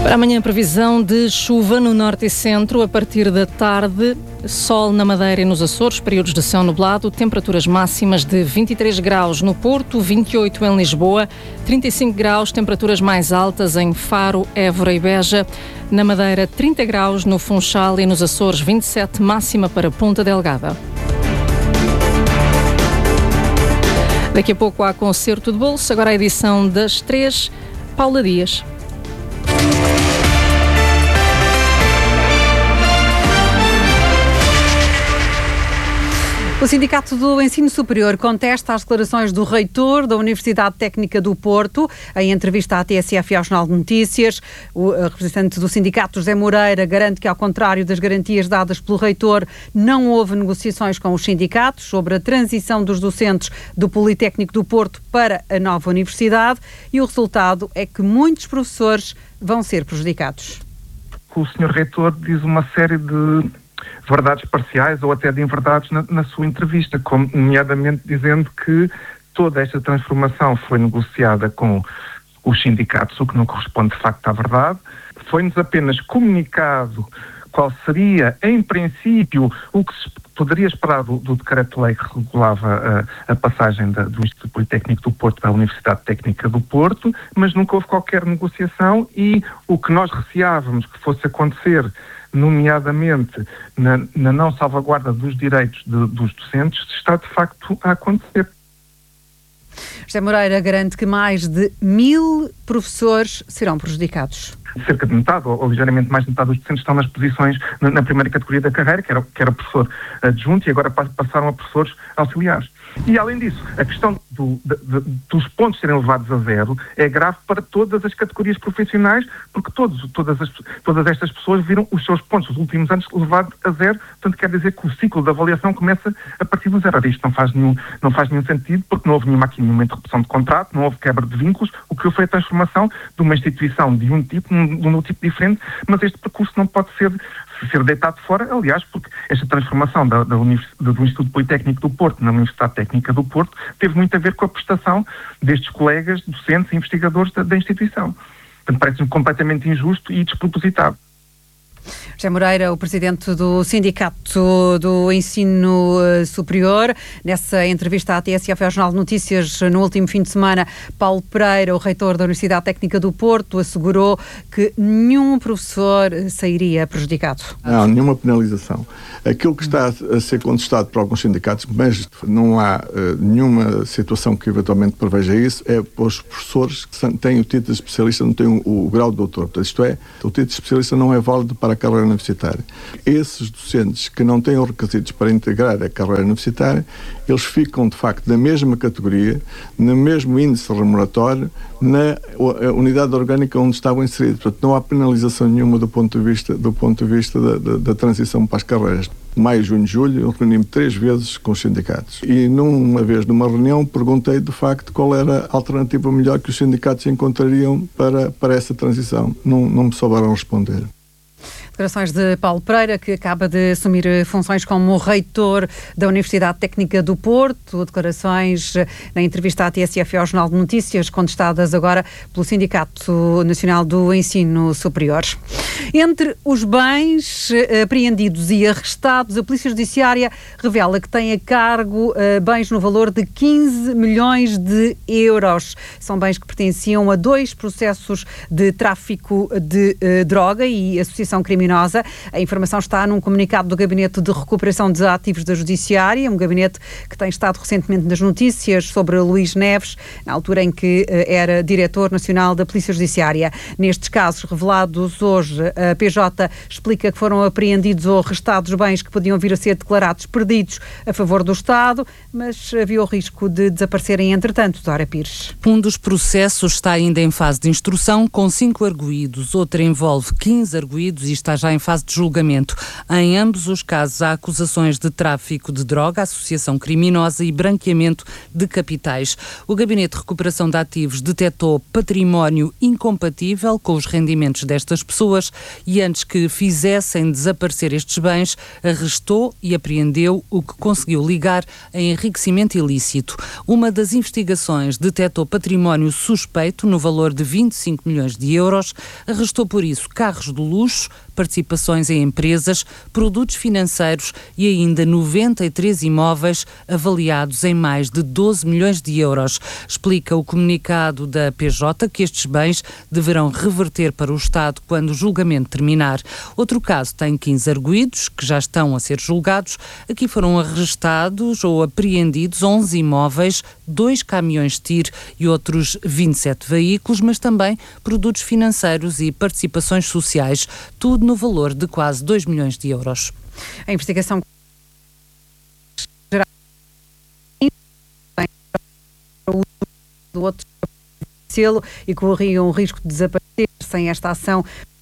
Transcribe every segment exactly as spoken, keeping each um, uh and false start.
Para amanhã, previsão de chuva no norte e centro a partir da tarde, sol na Madeira e nos Açores, períodos de céu nublado, temperaturas máximas de vinte e três graus no Porto, vinte e oito em Lisboa, trinta e cinco graus, temperaturas mais altas em Faro, Évora e Beja. Na Madeira, trinta graus, no Funchal e nos Açores, vinte e sete, máxima para Ponta Delgada. Daqui a pouco há concerto de bolso, agora a edição das três, Paula Dias. O Sindicato do Ensino Superior contesta as declarações do reitor da Universidade Técnica do Porto. Em entrevista à T S F e ao Jornal de Notícias, o representante do sindicato, José Moreira, garante que, ao contrário das garantias dadas pelo reitor, não houve negociações com os sindicatos sobre a transição dos docentes do Politécnico do Porto para a nova universidade e o resultado é que muitos professores vão ser prejudicados. O senhor reitor diz uma série de verdades parciais ou até de inverdades na, na sua entrevista, como, nomeadamente dizendo que toda esta transformação foi negociada com os sindicatos, o que não corresponde de facto à verdade. Foi-nos apenas comunicado qual seria, em princípio, o que se poderia esperar do, do decreto-lei que regulava a, a passagem da, do Instituto Politécnico do Porto para a Universidade Técnica do Porto, mas nunca houve qualquer negociação e o que nós receávamos que fosse acontecer, nomeadamente na, na não salvaguarda dos direitos de, dos docentes, está de facto a acontecer. José Moreira garante que mais de mil professores serão prejudicados. Cerca de metade, ou, ou ligeiramente mais de metade dos docentes estão nas posições, na, na primeira categoria da carreira, que era, que era professor adjunto, e agora passaram a professores auxiliares. E, além disso, a questão do, de, de, dos pontos serem levados a zero é grave para todas as categorias profissionais, porque todos, todas, as, todas estas pessoas viram os seus pontos nos últimos anos levados a zero, portanto quer dizer que o ciclo de avaliação começa a partir do zero. Ora, isto não faz nenhum, não faz nenhum sentido, porque não houve nenhuma, aqui, nenhuma interrupção de contrato, não houve quebra de vínculos, o que foi a transformação de uma instituição de um tipo num, num tipo diferente, mas este percurso não pode ser ser deitado fora, aliás, porque esta transformação da, da univers, do Instituto Politécnico do Porto na Universidade Técnica do Porto teve muito a ver com a prestação destes colegas, docentes e investigadores da, da instituição. Portanto, parece-me completamente injusto e despropositado. José Moreira, o presidente do Sindicato do Ensino Superior. Nessa entrevista à T S F e ao Jornal de Notícias, no último fim de semana, Paulo Pereira, o reitor da Universidade Técnica do Porto, assegurou que nenhum professor sairia prejudicado. Não, nenhuma penalização. Aquilo que está a ser contestado por alguns sindicatos, mas não há uh, nenhuma situação que eventualmente preveja isso, é para os professores que têm o título de especialista, não têm o, o grau de doutor. Portanto, isto é, o título de especialista não é válido para a carreira universitária. Esses docentes que não têm os requisitos para integrar a carreira universitária, eles ficam, de facto, na mesma categoria, no mesmo índice remuneratório, na unidade orgânica onde estavam inseridos. Portanto, não há penalização nenhuma do ponto de vista, do ponto de vista da, da, da transição para as carreiras. Maio, junho, julho, eu reuni-me três vezes com os sindicatos. E numa vez, numa reunião, perguntei, de facto, qual era a alternativa melhor que os sindicatos encontrariam para, para essa transição. Não, não me souberam responder. Declarações de Paulo Pereira, que acaba de assumir funções como reitor da Universidade Técnica do Porto. Declarações na entrevista à T S F e ao Jornal de Notícias, contestadas agora pelo Sindicato Nacional do Ensino Superior. Entre os bens apreendidos e arrestados, a Polícia Judiciária revela que tem a cargo bens no valor de quinze milhões de euros. São bens que pertenciam a dois processos de tráfico de uh, droga e associação criminosa. A informação está num comunicado do Gabinete de Recuperação de Ativos da Judiciária, um gabinete que tem estado recentemente nas notícias sobre Luís Neves, na altura em que uh, era Diretor Nacional da Polícia Judiciária. Nestes casos revelados hoje, a P J explica que foram apreendidos ou arrestados bens que podiam vir a ser declarados perdidos a favor do Estado, mas havia o risco de desaparecerem entretanto. Dora Pires. Um dos processos está ainda em fase de instrução, com cinco arguídos. Outro envolve quinze arguídos e está já em fase de julgamento. Em ambos os casos há acusações de tráfico de droga, associação criminosa e branqueamento de capitais. O Gabinete de Recuperação de Ativos detectou património incompatível com os rendimentos destas pessoas e antes que fizessem desaparecer estes bens, arrestou e apreendeu o que conseguiu ligar a enriquecimento ilícito. Uma das investigações detectou património suspeito no valor de vinte e cinco milhões de euros, arrestou por isso carros de luxo, participações em empresas, produtos financeiros e ainda noventa e três imóveis avaliados em mais de doze milhões de euros. Explica o comunicado da P J que estes bens deverão reverter para o Estado quando o julgamento terminar. Outro caso tem quinze arguidos que já estão a ser julgados. Aqui foram arrestados ou apreendidos onze imóveis, dois caminhões de tiro e outros vinte e sete veículos, mas também produtos financeiros e participações sociais, tudo no valor de quase dois milhões de euros. A investigação do outro selo e corriam o risco de desaparecer sem esta ação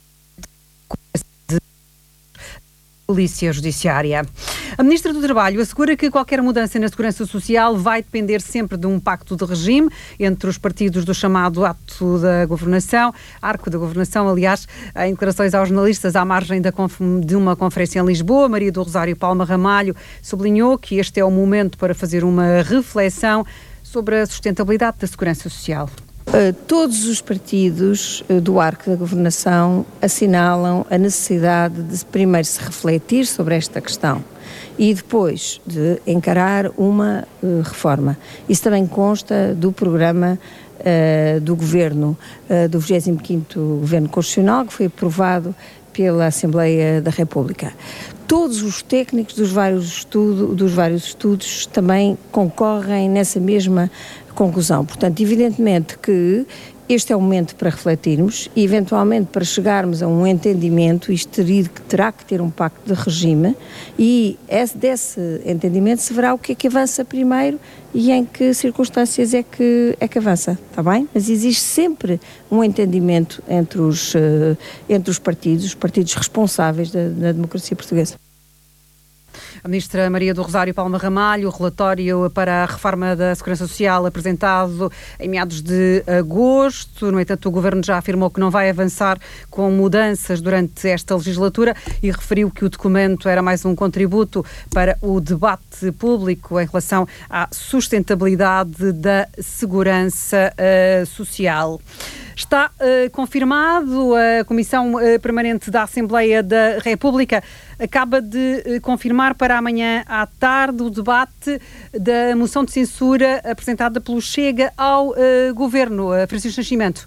de Polícia Judiciária. A Ministra do Trabalho assegura que qualquer mudança na segurança social vai depender sempre de um pacto de regime entre os partidos do chamado Ato da Governação, Arco da Governação, aliás, em declarações aos jornalistas à margem da, de uma conferência em Lisboa, Maria do Rosário Palma Ramalho sublinhou que este é o momento para fazer uma reflexão sobre a sustentabilidade da segurança social. Uh, todos os partidos uh, do arco da governação assinalam a necessidade de primeiro se refletir sobre esta questão e depois de encarar uma uh, reforma. Isso também consta do programa uh, do Governo, uh, do vigésimo quinto Governo Constitucional, que foi aprovado pela Assembleia da República. Todos os técnicos dos vários, estudo, dos vários estudos também concorrem nessa mesma conclusão. Portanto, evidentemente que este é o momento para refletirmos e, eventualmente, para chegarmos a um entendimento, isto teria, terá que ter um pacto de regime e esse, desse entendimento se verá o que é que avança primeiro e em que circunstâncias é que, é que avança, está bem? Mas existe sempre um entendimento entre os, uh, entre os partidos, os partidos responsáveis da, da democracia portuguesa. A Ministra Maria do Rosário Palma Ramalho, o relatório para a reforma da Segurança Social apresentado em meados de agosto. No entanto, o Governo já afirmou que não vai avançar com mudanças durante esta legislatura e referiu que o documento era mais um contributo para o debate público em relação à sustentabilidade da segurança uh, social. Está uh, confirmado, a Comissão uh, Permanente da Assembleia da República acaba de uh, confirmar para amanhã à tarde o debate da moção de censura apresentada pelo Chega ao uh, Governo. Uh, Francisco Nascimento.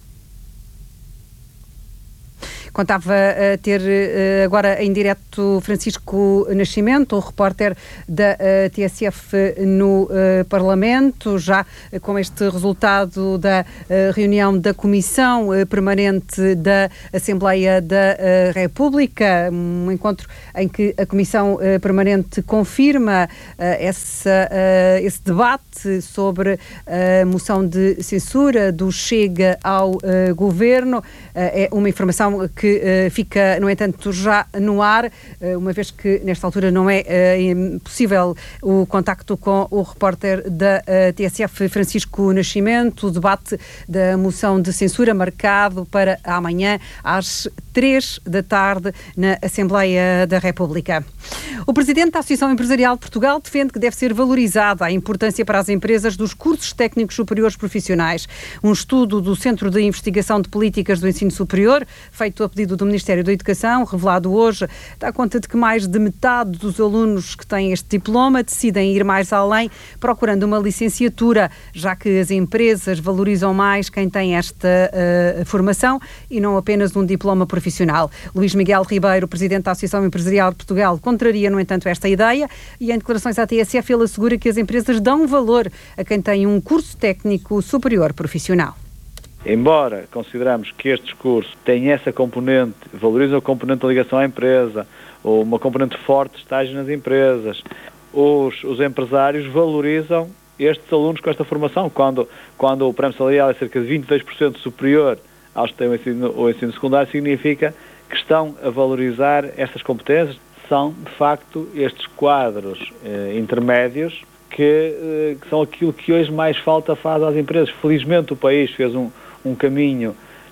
Contava a ter uh, agora em direto Francisco Nascimento, o repórter da uh, T S F no uh, Parlamento, já uh, com este resultado da uh, reunião da Comissão uh, Permanente da Assembleia da uh, República, um encontro em que a Comissão uh, Permanente confirma uh, essa, uh, esse debate sobre a moção de censura do Chega ao uh, Governo. Uh, é uma informação que que uh, fica, no entanto, já no ar, uh, uma vez que nesta altura não é uh, possível o contacto com o repórter da uh, T S F, Francisco Nascimento. O debate da moção de censura marcado para amanhã às três da tarde na Assembleia da República. O presidente da Associação Empresarial de Portugal defende que deve ser valorizada a importância para as empresas dos cursos técnicos superiores profissionais. Um estudo do Centro de Investigação de Políticas do Ensino Superior, feito a pedido do Ministério da Educação, revelado hoje, dá conta de que mais de metade dos alunos que têm este diploma decidem ir mais além, procurando uma licenciatura, já que as empresas valorizam mais quem tem esta uh, formação e não apenas um diploma profissional. Luís Miguel Ribeiro, presidente da Associação Empresarial de Portugal, contraria, no entanto, esta ideia e em declarações à T S F ele assegura que as empresas dão valor a quem tem um curso técnico superior profissional. Embora consideramos que estes cursos têm essa componente, valorizam a componente da ligação à empresa, ou uma componente forte de estágio nas empresas, os, os empresários valorizam estes alunos com esta formação, quando, quando o prémio salarial é cerca de vinte e dois por cento superior aos que têm o ensino, o ensino secundário, significa que estão a valorizar estas competências. São, de facto, estes quadros eh, intermédios que, eh, que são aquilo que hoje mais falta faz às empresas. Felizmente o país fez um, um caminho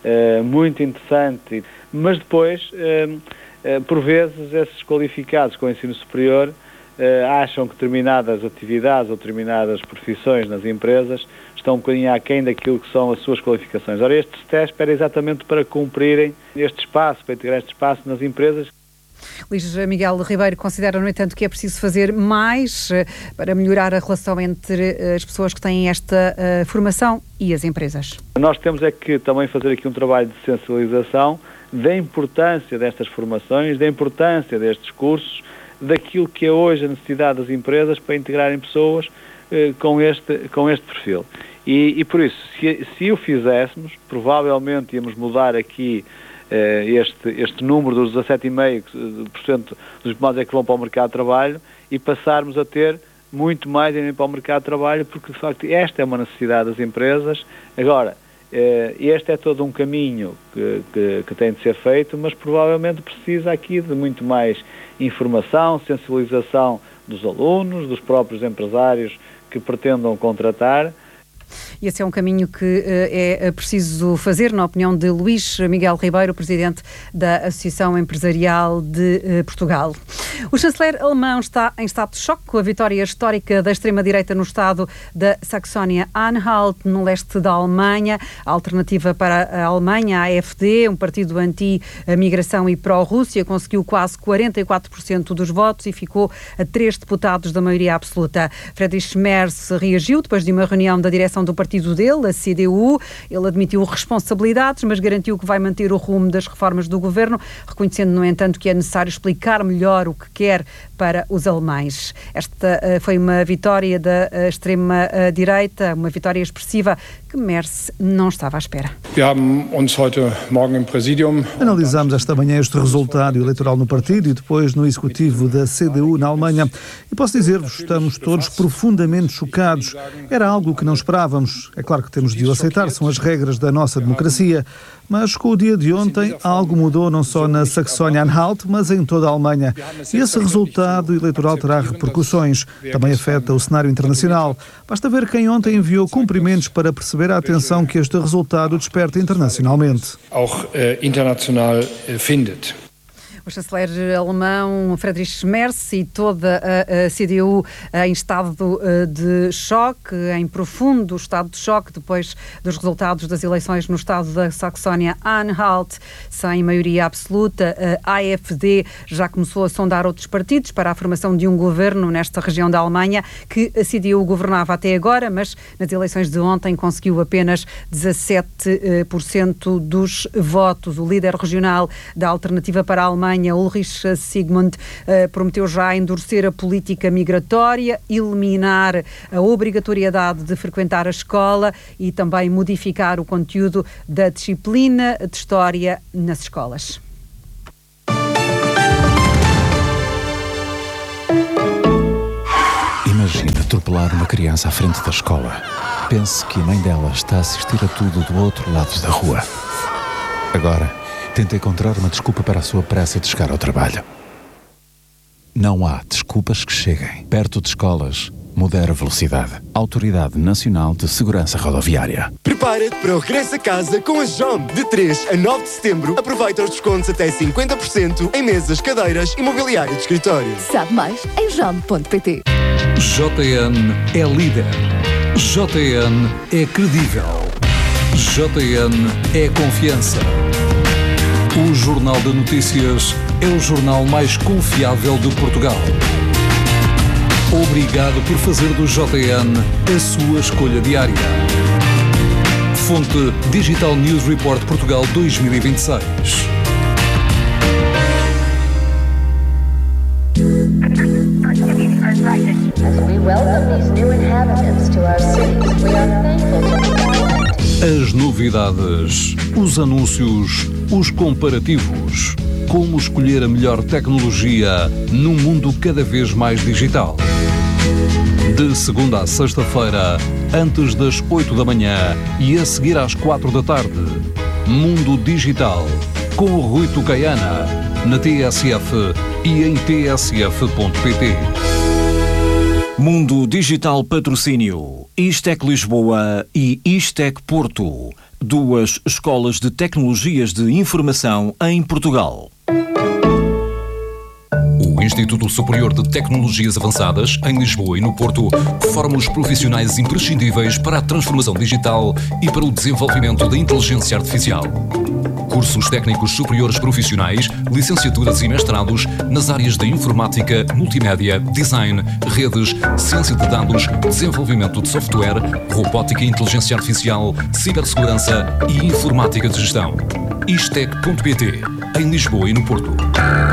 uh, muito interessante, mas depois, uh, uh, por vezes, esses qualificados com o ensino superior uh, acham que determinadas atividades ou determinadas profissões nas empresas estão um bocadinho aquém daquilo que são as suas qualificações. Ora, este teste era exatamente para cumprirem este espaço, para integrar este espaço nas empresas. Luís Miguel Ribeiro considera, no entanto, que é preciso fazer mais para melhorar a relação entre as pessoas que têm esta uh, formação e as empresas. Nós temos é que também fazer aqui um trabalho de sensibilização da importância destas formações, da importância destes cursos, daquilo que é hoje a necessidade das empresas para integrarem pessoas uh, com, este, com este perfil. E, e por isso, se, se o fizéssemos, provavelmente íamos mudar aqui Este, este número dos dezassete vírgula cinco por cento dos diplomados é que vão para o mercado de trabalho e passarmos a ter muito mais irem para o mercado de trabalho, porque de facto esta é uma necessidade das empresas. Agora, este é todo um caminho que, que, que tem de ser feito, mas provavelmente precisa aqui de muito mais informação, sensibilização dos alunos, dos próprios empresários que pretendam contratar. E esse é um caminho que uh, é preciso fazer, na opinião de Luís Miguel Ribeiro, presidente da Associação Empresarial de uh, Portugal. O chanceler alemão está em estado de choque com a vitória histórica da extrema-direita no estado da Saxónia-Anhalt, no leste da Alemanha. A alternativa para a Alemanha, a AfD, um partido anti-migração e pró-Rússia, conseguiu quase quarenta e quatro por cento dos votos e ficou a três deputados da maioria absoluta. Friedrich Merz reagiu depois de uma reunião da direção do partido dele, a C D U. Ele admitiu responsabilidades, mas garantiu que vai manter o rumo das reformas do governo, reconhecendo, no entanto, que é necessário explicar melhor o que quer para os alemães. Esta uh, foi uma vitória da uh, extrema-direita, uma vitória expressiva que Merz não estava à espera. Analisámos esta manhã este resultado eleitoral no partido e depois no executivo da C D U na Alemanha. E posso dizer-vos, estamos todos profundamente chocados. Era algo que não esperávamos. É claro que temos de o aceitar, são as regras da nossa democracia. Mas com o dia de ontem, algo mudou não só na Saxónia-Anhalt, mas em toda a Alemanha. E esse resultado eleitoral terá repercussões. Também afeta o cenário internacional. Basta ver quem ontem enviou cumprimentos para perceber a atenção que este resultado desperta internacionalmente. Auch internacional findet. O chanceler alemão Friedrich Merz e toda a, a C D U em estado de choque, em profundo estado de choque, depois dos resultados das eleições no estado da Saxónia-Anhalt, sem maioria absoluta. A AfD já começou a sondar outros partidos para a formação de um governo nesta região da Alemanha, que a C D U governava até agora, mas nas eleições de ontem conseguiu apenas dezassete por cento dos votos. O líder regional da Alternativa para a Alemanha, Ulrich Sigmund, uh, prometeu já endurecer a política migratória, eliminar a obrigatoriedade de frequentar a escola e também modificar o conteúdo da disciplina de História nas escolas. Imagine atropelar uma criança à frente da escola. Pense que a mãe dela está a assistir a tudo do outro lado da rua. Agora, tenta encontrar uma desculpa para a sua pressa de chegar ao trabalho. Não há desculpas que cheguem. Perto de escolas, modera a velocidade. Autoridade Nacional de Segurança Rodoviária. Prepara-te para o regresso a casa com a Jomb. De três a nove de setembro, aproveita os descontos até cinquenta por cento em mesas, cadeiras e mobiliário de escritório. Sabe mais em jomb ponto pt. J N é líder. J N é credível. J N é confiança. O Jornal de Notícias é o jornal mais confiável de Portugal. Obrigado por fazer do J N a sua escolha diária. Fonte Digital News Report Portugal dois mil e vinte e seis. As novidades, os anúncios, os comparativos. Como escolher a melhor tecnologia num mundo cada vez mais digital. De segunda a sexta-feira, antes das oito da manhã e a seguir às quatro da tarde. Mundo Digital, com o Rui Tucaiana, na T S F e em t s f ponto p t. Mundo Digital Patrocínio, Istec Lisboa e Istec Porto, duas escolas de tecnologias de informação em Portugal. O Instituto Superior de Tecnologias Avançadas, em Lisboa e no Porto, forma os profissionais imprescindíveis para a transformação digital e para o desenvolvimento da inteligência artificial. Cursos técnicos superiores profissionais, licenciaturas e mestrados nas áreas da informática, multimédia, design, redes, ciência de dados, desenvolvimento de software, robótica e inteligência artificial, cibersegurança e informática de gestão. Istec ponto pt, em Lisboa e no Porto.